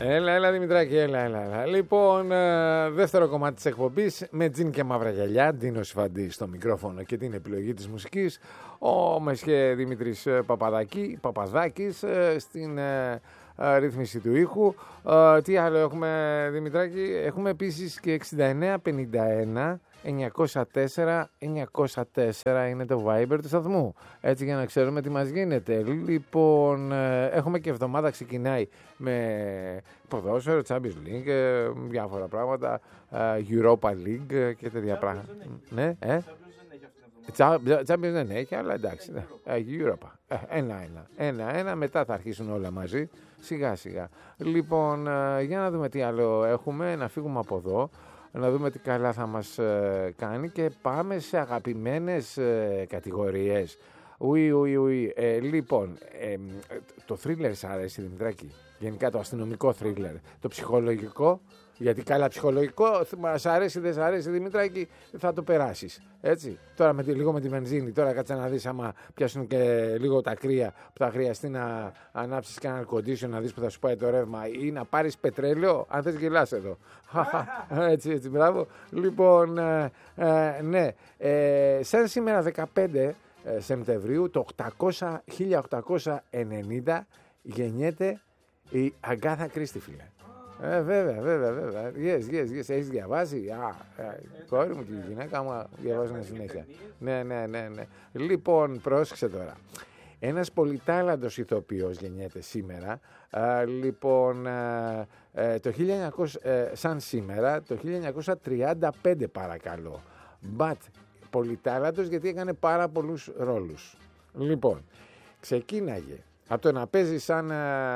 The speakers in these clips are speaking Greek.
Έλα Δημητράκη, έλα. Λοιπόν, δεύτερο κομμάτι της εκπομπής με τζιν και μαύρα γυαλιά. Ντίνος Φαντή στο μικρόφωνο και την επιλογή της μουσικής. Ο Μεσχέ Δημήτρης Παπαδάκης στην ρύθμιση του ήχου. Τι άλλο έχουμε, Δημητράκη? Έχουμε επίσης και 6951 904 904 είναι το Viber του σταθμού. Έτσι για να ξέρουμε τι μας γίνεται. Λοιπόν, έχουμε και εβδομάδα ξεκινάει με ποδόσφαιρο, Champions League, διάφορα πράγματα, Europa League και τέτοια πράγματα. Ναι, Champions δεν έχει, αλλά εντάξει. Europa. Ένα, μετά θα αρχίσουν όλα μαζί, σιγά σιγά. Λοιπόν, για να δούμε τι άλλο έχουμε, να φύγουμε από εδώ. Να δούμε τι καλά θα μας κάνει και πάμε σε αγαπημένες κατηγορίες. Λοιπόν, το thriller σ' αρέσει, Δημητράκη? Γενικά το αστυνομικό thriller, το ψυχολογικό, γιατί καλά ψυχολογικό, σ' αρέσει, δεν σ' αρέσει, Δημητράκη, θα το περάσεις, έτσι. Τώρα λίγο με τη βενζίνη, τώρα κάτσε να δεις άμα πιάσουν και λίγο τα κρύα που θα χρειαστεί να ανάψεις και ένα air condition, να δεις που θα σου πάει το ρεύμα ή να πάρεις πετρέλαιο, αν θες γελάς εδώ. Έτσι, μπράβο. Λοιπόν, ναι, σαν σήμερα 15 Σεπτεμβρίου το 1890 γεννιέται η Αγκάθα Κρίστη, φίλε. Βέβαια. Yes. Έχεις διαβάσει? Κόρη μου και η γυναίκα μου διαβάζουν συνέχεια. Ναι. Λοιπόν, πρόσεξε τώρα. Ένας πολυτάλαντος ηθοποιός γεννιέται σήμερα. Λοιπόν, σαν σήμερα, το 1935 παρακαλώ. But πολυτάλαντος γιατί έκανε πάρα πολλούς ρόλους. Λοιπόν, ξεκίναγε από το να παίζει σαν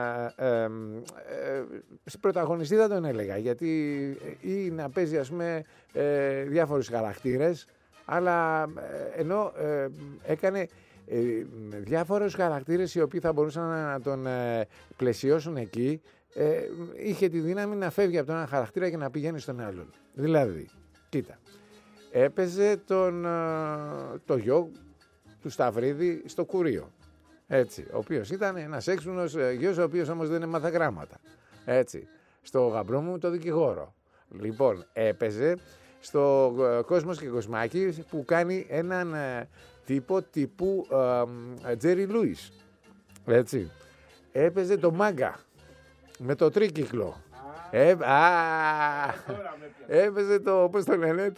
πρωταγωνιστή, δεν τον έλεγα, γιατί ή να παίζει ας πούμε διάφορους χαρακτήρες, αλλά ενώ έκανε διάφορους χαρακτήρες οι οποίοι θα μπορούσαν να τον πλαισιώσουν εκεί, είχε τη δύναμη να φεύγει από τον ένα χαρακτήρα και να πηγαίνει στον άλλον. Δηλαδή, κοίτα, έπαιζε το γιο του Σταυρίδη στο Κουρίο. Έτσι, ο οποίος ήταν ένας έξυπνος γιος, ο οποίος όμως δεν έμαθε γράμματα. Έτσι, στο Γαμπρό μου το δικηγόρο. Λοιπόν, έπαιζε στο Κόσμος και Κοσμάκης που κάνει έναν τύπου Τζέρι Λούις. Έτσι, έπαιζε το Μάγκα με το τρίκυκλο. Έπαιζε το, πώς το λένε,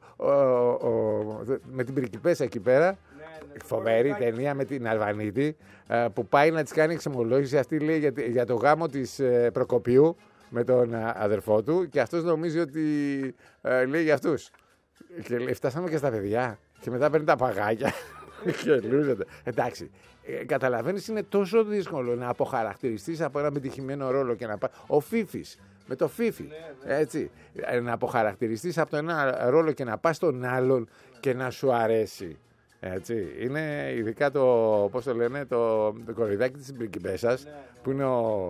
με την πριγκιπέσα εκεί πέρα. Φοβερή ταινία με την Αλβανίτη που πάει να της κάνει εξομολόγηση. Αυτή λέει για το γάμο της Προκοπίου με τον αδερφό του και αυτός νομίζει ότι λέει για αυτούς. Και λέει, φτάσαμε και στα παιδιά και μετά παίρνει τα παγάκια και λούζεται. Εντάξει, καταλαβαίνεις, είναι τόσο δύσκολο να αποχαρακτηριστείς από ένα πετυχημένο ρόλο και να πάει. Ο Φίφης, με το Φίφι, έτσι, να αποχαρακτηριστείς από το ένα ρόλο και να πας στον άλλον και να σου αρέσει. Έτσι, είναι ειδικά το, πώς το λένε, το κοροϊδάκι της πριγκιπέσας, που είναι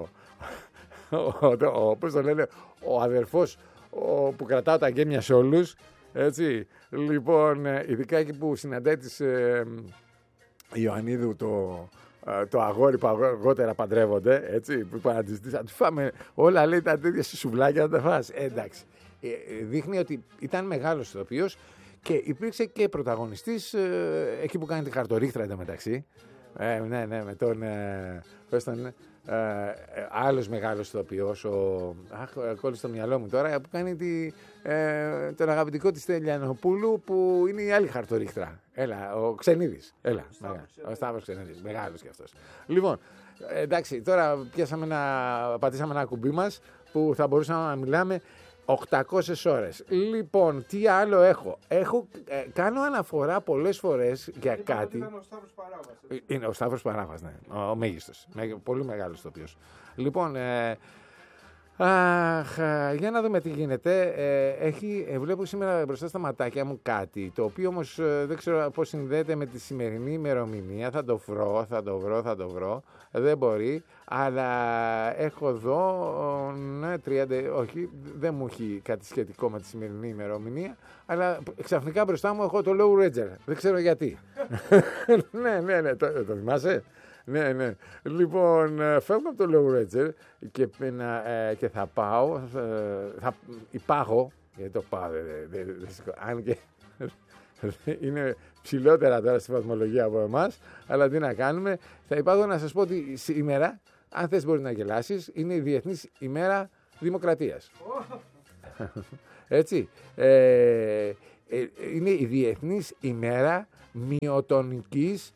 πώς το λένε, ο αδερφός που κρατάω τα γκέμια σε όλους, έτσι. Λοιπόν, ειδικά εκεί που συναντάει της Ιωαννίδου το αγόρι που αργότερα παντρεύονται, έτσι, που είπα να του φάμε όλα, λέει, τα τέτοια σουβλάκια να τα φας. Εντάξει, δείχνει ότι ήταν μεγάλος ηθοποιός. Και υπήρξε και πρωταγωνιστής εκεί που κάνει τη χαρτορίχτρα εντωμεταξύ. Ναι, με τον. Πώς ήταν. Άλλος μεγάλος ηθοποιός, κόλλησε στο μυαλό μου τώρα, που κάνει τον αγαπητικό της Τελιανοπούλου, που είναι η άλλη χαρτορίχτρα. Έλα, ο Ξενίδης. Έλα, ο Σταύρος Ξενίδης. Μεγάλος κι αυτός. Λοιπόν, εντάξει, τώρα πατήσαμε ένα κουμπί μας που θα μπορούσαμε να μιλάμε 800 ώρες. Λοιπόν, τι άλλο έχω? Κάνω αναφορά πολλές φορές για κάτι. Ήταν ο Σταύρος Παράβας. Είναι ο Σταύρος Παράβας, ναι. Ο μέγιστος. Πολύ μεγάλος ηθοποιός. Λοιπόν, για να δούμε τι γίνεται. Βλέπω σήμερα μπροστά στα ματάκια μου κάτι, το οποίο όμως δεν ξέρω πώς συνδέεται με τη σημερινή ημερομηνία. Θα το βρω. Δεν μπορεί. Αλλά έχω εδώ, ναι, 30, όχι, δεν μου έχει κάτι σχετικό με τη σημερινή ημερομηνία, αλλά ξαφνικά μπροστά μου έχω το Low Ranger. Δεν ξέρω γιατί. Ναι, το θυμάσαι. Ναι. Λοιπόν, φεύγω από το Low Ranger και θα πάω. Υπάγω. Γιατί το πάω, αν και είναι ψηλότερα τώρα στη βαθμολογία από εμάς, αλλά τι να κάνουμε. Θα υπάγω να σας πω ότι σήμερα, αν θες μπορείς να γελάσεις, είναι η Διεθνής ημέρα Δημοκρατίας. Έτσι. Είναι η Διεθνής ημέρα μυοτονικής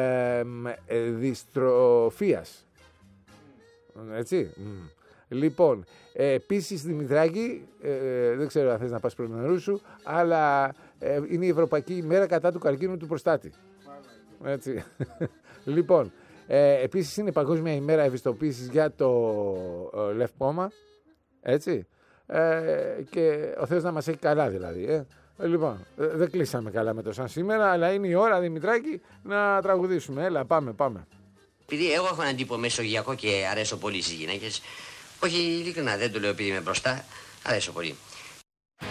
δυστροφίας. Έτσι. Λοιπόν, επίσης Δημητράκη, δεν ξέρω αν θες να πας πρώτα νερού σου, αλλά είναι η Ευρωπαϊκή ημέρα κατά του καρκίνου του προστάτη. Έτσι. Λοιπόν, επίσης είναι η Παγκόσμια ημέρα ευαισθητοποίησης για το λευκόμα. Έτσι. Και ο Θεός να μας έχει καλά δηλαδή. Λοιπόν, δεν κλείσαμε καλά με το σαν σήμερα, αλλά είναι η ώρα, Δημητράκη, να τραγουδήσουμε. Έλα, πάμε. Επειδή εγώ έχω έναν τύπο μεσογειακό και αρέσω πολύ στις γυναίκες, όχι ειλικρινά, δεν το λέω επειδή είμαι μπροστά, αρέσω πολύ.